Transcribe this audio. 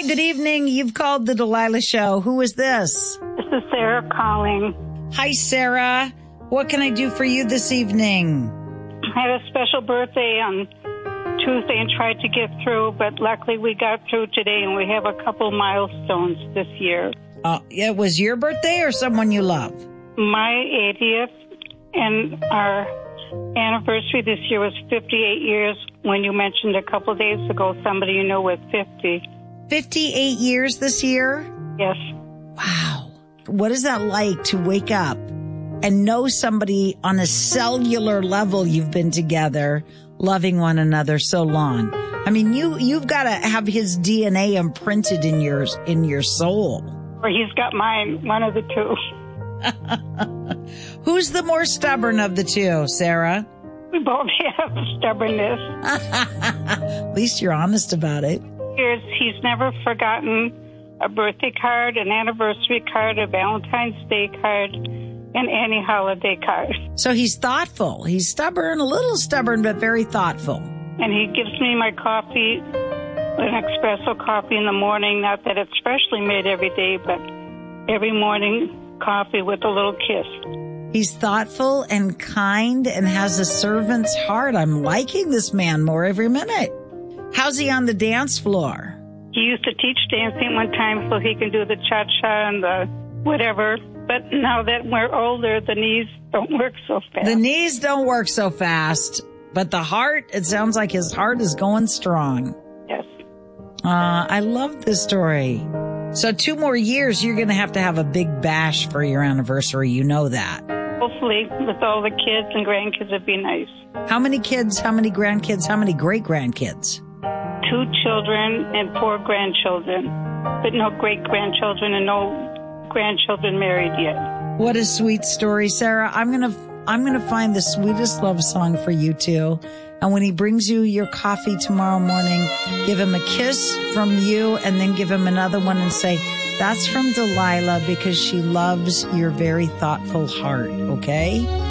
Hi, good evening. You've called the Delilah Show. Who is this? This is Sarah calling. Hi, Sarah. What can I do for you this evening? I had a special birthday on Tuesday and tried to get through, but luckily we got through today, and we have a couple milestones this year. It was your birthday or someone you love? My 80th, and our anniversary this year was 58 years when you mentioned a couple days ago somebody you know with 50. 58 years this year? Yes. Wow. What is that like to wake up and know somebody on a cellular level you've been together, loving one another so long? I mean, you've got to have his DNA imprinted in your soul. Or he's got mine, one of the two. Who's the more stubborn of the two, Sarah? We both have stubbornness. At least you're honest about it. He's never forgotten a birthday card, an anniversary card, a Valentine's Day card, and any holiday card. So he's thoughtful. He's stubborn, a little stubborn, but very thoughtful. And he gives me my coffee, an espresso coffee in the morning. Not that it's freshly made every day, but every morning coffee with a little kiss. He's thoughtful and kind and has a servant's heart. I'm liking this man more every minute. How's he on the dance floor? He used to teach dancing one time so he can do the cha-cha and the whatever. But now that we're older, the knees don't work so fast. The knees don't work so fast, but the heart, it sounds like his heart is going strong. Yes. I love this story. So 2 more years, you're going to have a big bash for your anniversary. You know that. Hopefully, with all the kids and grandkids, it'd be nice. How many kids, how many grandkids, how many great-grandkids? 2 children and 4 grandchildren, but no great-grandchildren and no grandchildren married yet. What a sweet story, Sarah. I'm going to find the sweetest love song for you two. And when he brings you your coffee tomorrow morning, give him a kiss from you and then give him another one and say, that's from Delilah because she loves your very thoughtful heart. Okay?